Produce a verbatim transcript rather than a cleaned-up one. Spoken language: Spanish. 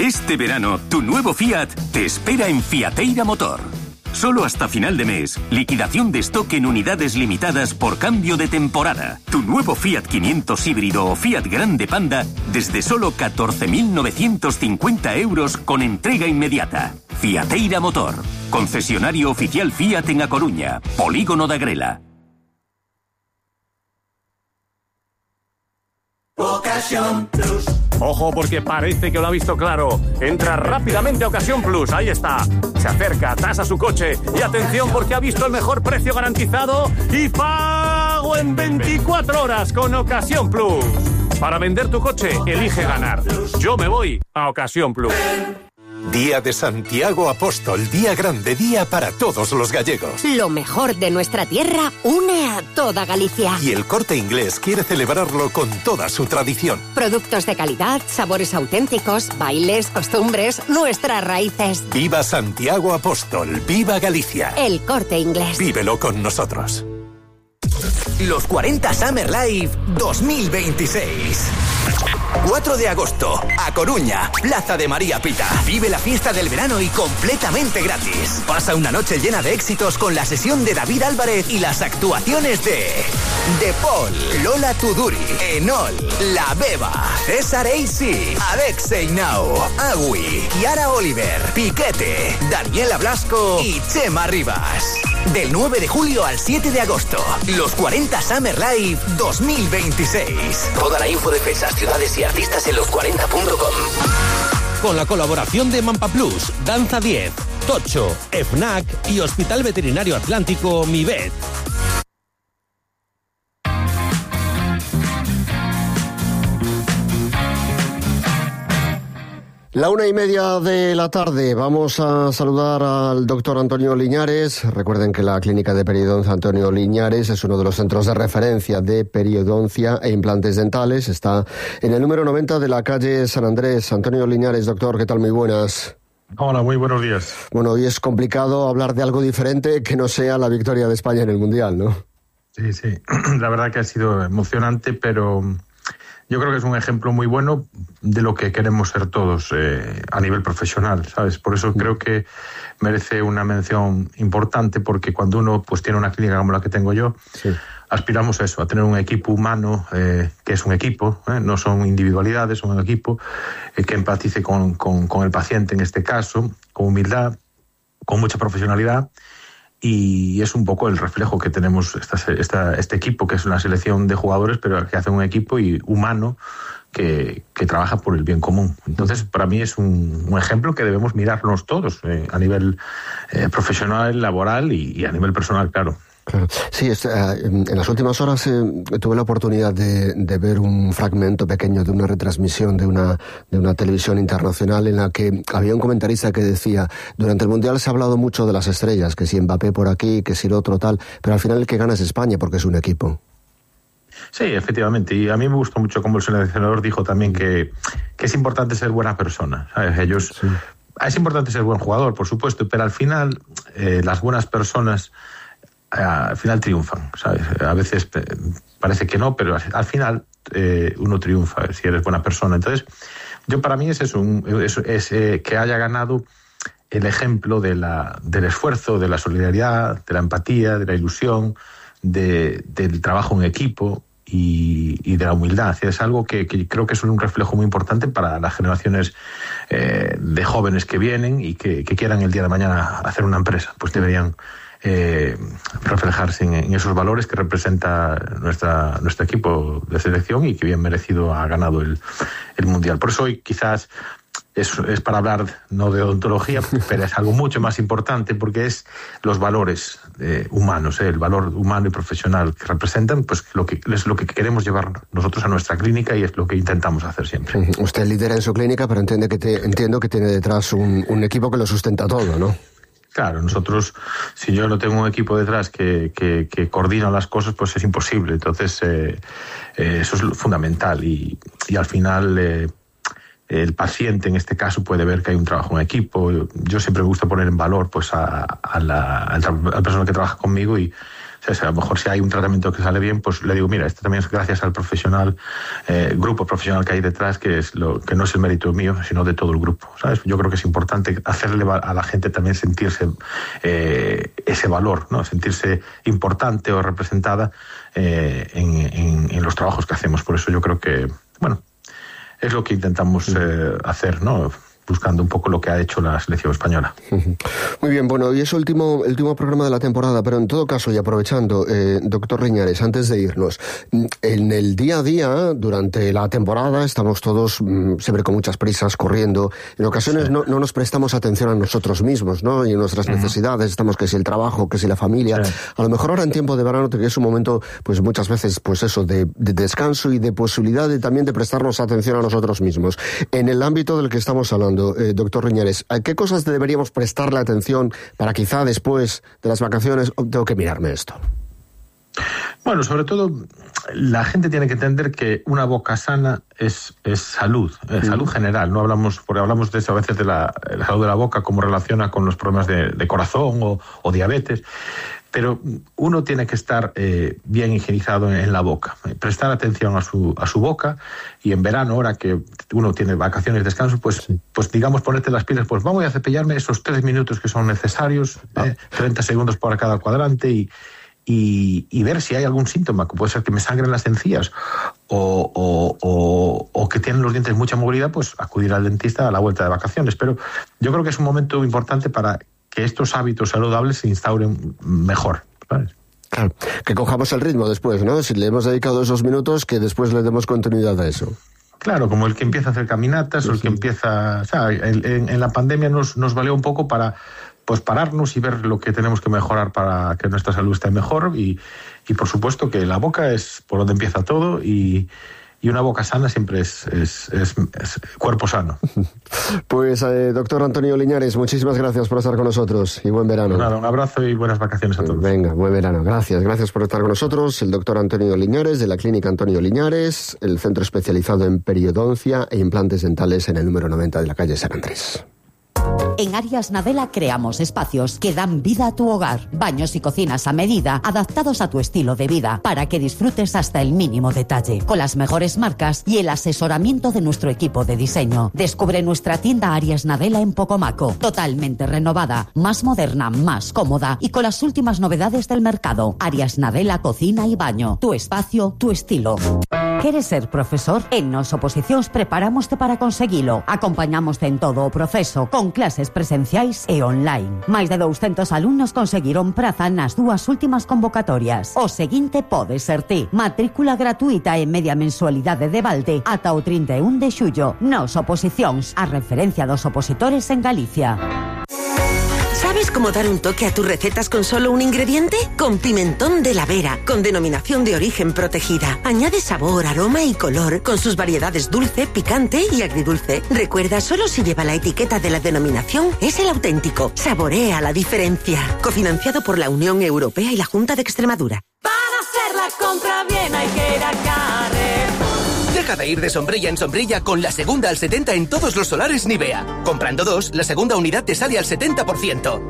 Este verano, tu nuevo Fiat te espera en Fiateira Motor. Solo hasta final de mes, liquidación de stock en unidades limitadas por cambio de temporada. Tu nuevo Fiat quinientos híbrido o Fiat Grande Panda desde solo catorce mil novecientos cincuenta euros con entrega inmediata. Fiateira Motor, concesionario oficial Fiat en A Coruña, Polígono da Grela. Ocasión Plus. Ojo, porque parece que lo ha visto claro. Entra rápidamente a Ocasión Plus, ahí está. Se acerca, tasa su coche. Y atención, porque ha visto el mejor precio garantizado y pago en veinticuatro horas con Ocasión Plus. Para vender tu coche, elige ganar. Yo me voy a Ocasión Plus. Día de Santiago Apóstol, día grande, día para todos los gallegos. Lo mejor de nuestra tierra une a toda Galicia. Y el Corte Inglés quiere celebrarlo con toda su tradición. Productos de calidad, sabores auténticos, bailes, costumbres, nuestras raíces. Viva Santiago Apóstol, viva Galicia. El Corte Inglés. Vívelo con nosotros. Los cuarenta Summer Live dos mil veintiséis. cuatro de agosto, A Coruña, Plaza de María Pita. Vive la fiesta del verano y completamente gratis. Pasa una noche llena de éxitos con la sesión de David Álvarez y las actuaciones de De Paul, Lola Tuduri, Enol, La Beba, César Eisi, Alex Einau, Agui, Kiara Oliver, Piquete, Daniela Blasco y Chema Rivas. Del nueve de julio al siete de agosto, los cuarenta Summer Live dos mil veintiséis. Toda la info de fechas, ciudades y artistas en los cuarenta punto com. Con la colaboración de Mampa Plus, Danza diez, Tocho, FNAC y Hospital Veterinario Atlántico Mivet. La una y media de la tarde vamos a saludar al doctor Antonio Liñares. Recuerden que la Clínica de Periodoncia Antonio Liñares es uno de los centros de referencia de periodoncia e implantes dentales. Está en el número noventa de la calle San Andrés. Antonio Liñares, doctor, ¿qué tal? Muy buenas. Hola, muy buenos días. Bueno, hoy es complicado hablar de algo diferente que no sea la victoria de España en el Mundial, ¿no? Sí, sí. La verdad que ha sido emocionante, pero yo creo que es un ejemplo muy bueno de lo que queremos ser todos eh, a nivel profesional, ¿sabes? Por eso creo que merece una mención importante, porque cuando uno pues tiene una clínica como la que tengo yo, sí, aspiramos a eso, a tener un equipo humano eh, que es un equipo, ¿eh? No son individualidades, son un equipo eh, que empatice con, con, con el paciente en este caso, con humildad, con mucha profesionalidad. Y es un poco el reflejo que tenemos esta, esta, este equipo, que es una selección de jugadores, pero que hace un equipo y humano que, que trabaja por el bien común. Entonces, para mí es un, un ejemplo que debemos mirarnos todos, eh, a nivel eh, profesional, laboral y, y a nivel personal, claro. Claro. Sí, es, uh, en las últimas horas eh, tuve la oportunidad de, de ver un fragmento pequeño de una retransmisión de una, de una televisión internacional en la que había un comentarista que decía: durante el Mundial se ha hablado mucho de las estrellas, que si Mbappé por aquí, que si el otro tal, pero al final el que gana es España porque es un equipo. Sí, efectivamente, y a mí me gustó mucho como el seleccionador dijo también que, que es importante ser buena persona, ¿sabes? Ellos, sí. Es importante ser buen jugador, por supuesto, pero al final eh, las buenas personas al final triunfan, ¿sabes? A veces parece que no, pero al final eh, uno triunfa si eres buena persona. Entonces, yo para mí es eso, un, es, es eh, que haya ganado el ejemplo de la, del esfuerzo, de la solidaridad, de la empatía, de la ilusión, de, del trabajo en equipo y, y de la humildad. Es algo que, que creo que es un reflejo muy importante para las generaciones eh, de jóvenes que vienen y que, que quieran el día de mañana hacer una empresa. Pues deberían Eh, reflejarse en, en esos valores que representa nuestra, nuestro equipo de selección y que bien merecido ha ganado el, el Mundial. Por eso hoy quizás es, es para hablar no de odontología, pero es algo mucho más importante, porque es los valores eh, humanos, eh, el valor humano y profesional que representan, pues lo que es lo que queremos llevar nosotros a nuestra clínica y es lo que intentamos hacer siempre. Usted lidera en su clínica, pero entiende que te, entiendo que tiene detrás un, un equipo que lo sustenta todo, ¿no? Claro, nosotros, si yo no tengo un equipo detrás que, que, que coordina las cosas, pues es imposible. Entonces, eh, eh, eso es fundamental. Y, y al final, eh, el paciente, en este caso, puede ver que hay un trabajo en equipo. Yo siempre me gusta poner en valor pues a, a, la, a la persona que trabaja conmigo y O sea, a lo mejor si hay un tratamiento que sale bien, pues le digo, mira, esto también es gracias al profesional, eh, grupo profesional que hay detrás, que es lo que no es el mérito mío, sino de todo el grupo, ¿sabes? Yo creo que es importante hacerle a la gente también sentirse eh, ese valor, ¿no? Sentirse importante o representada eh, en, en, en los trabajos que hacemos. Por eso yo creo que, bueno, es lo que intentamos eh, hacer, ¿no? Buscando un poco lo que ha hecho la selección española. Muy bien, bueno, y es el último, el último programa de la temporada, pero en todo caso, y aprovechando, eh, doctor Liñares, antes de irnos, en el día a día, durante la temporada, estamos todos mmm, siempre con muchas prisas, corriendo, en ocasiones sí. no, no nos prestamos atención a nosotros mismos, ¿no? Y en nuestras uh-huh. necesidades, estamos que si el trabajo, que si la familia, sí. a lo mejor ahora en tiempo de verano que es un momento, pues muchas veces, pues eso, de, de descanso y de posibilidad de también de prestarnos atención a nosotros mismos. En el ámbito del que estamos hablando, Eh, doctor Liñares, ¿a qué cosas deberíamos prestarle atención para quizá después de las vacaciones oh, tengo que mirarme esto? Bueno, sobre todo la gente tiene que entender que una boca sana es, es salud, es salud general. No hablamos, porque hablamos de eso a veces de la, la salud de la boca, cómo relaciona con los problemas de, de corazón o, o diabetes. Pero uno tiene que estar eh, bien higienizado en, en la boca, eh, prestar atención a su, a su boca, y en verano, ahora que uno tiene vacaciones, descanso, pues, sí. pues digamos, ponerte las pilas, pues vamos a cepillarme esos tres minutos que son necesarios, ah. eh, treinta segundos por cada cuadrante, y, y, y ver si hay algún síntoma, que puede ser que me sangren las encías o, o, o, o que tienen los dientes mucha movilidad, pues acudir al dentista a la vuelta de vacaciones. Pero yo creo que es un momento importante para que estos hábitos saludables se instauren mejor, ¿sabes? Claro, que cojamos el ritmo después, ¿no? Si le hemos dedicado esos minutos, que después le demos continuidad a eso. Claro, como el que empieza a hacer caminatas, sí, o el que sí. empieza... O sea, en, en, en la pandemia nos, nos valió un poco para pues pararnos y ver lo que tenemos que mejorar para que nuestra salud esté mejor, y, y por supuesto que la boca es por donde empieza todo, y... Y una boca sana siempre es, es, es, es cuerpo sano. Pues, eh, doctor Antonio Liñares, muchísimas gracias por estar con nosotros y buen verano. Nada, un abrazo y buenas vacaciones a todos. Venga, buen verano. Gracias, gracias por estar con nosotros. El doctor Antonio Liñares, de la Clínica Antonio Liñares, el centro especializado en periodoncia e implantes dentales en el número noventa de la calle San Andrés. En Arias Nadella creamos espacios que dan vida a tu hogar. Baños y cocinas a medida, adaptados a tu estilo de vida, para que disfrutes hasta el mínimo detalle. Con las mejores marcas y el asesoramiento de nuestro equipo de diseño. Descubre nuestra tienda Arias Nadella en Pocomaco. Totalmente renovada, más moderna, más cómoda y con las últimas novedades del mercado. Arias Nadella Cocina y Baño. Tu espacio, tu estilo. ¿Quieres ser profesor? En Nos Oposicións preparámoste para conseguilo. Acompañámoste en todo o proceso, con clases presenciais e online. Máis de douscentos alumnos conseguiron praza nas dúas últimas convocatorias. O seguinte pode ser ti. Matrícula gratuita e media mensualidade de balde ata o trinta e un de xullo. Nos Oposicións, a referencia dos opositores en Galicia. ¿Sabes cómo dar un toque a tus recetas con solo un ingrediente? Con pimentón de la Vera, con denominación de origen protegida. Añade sabor, aroma y color, con sus variedades dulce, picante y agridulce. Recuerda, solo si lleva la etiqueta de la denominación es el auténtico. Saborea la diferencia. Cofinanciado por la Unión Europea y la Junta de Extremadura. Para hacer la compra bien hay que ir a Carrefour. Deja de ir de sombrilla en sombrilla con la segunda al setenta en todos los solares Nivea. Comprando dos, la segunda unidad te sale al setenta por ciento.